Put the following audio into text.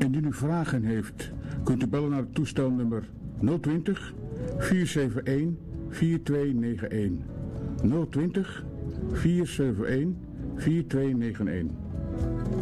Indien u vragen heeft, kunt u bellen naar het toestelnummer 020 471 4291. 020 471 4291.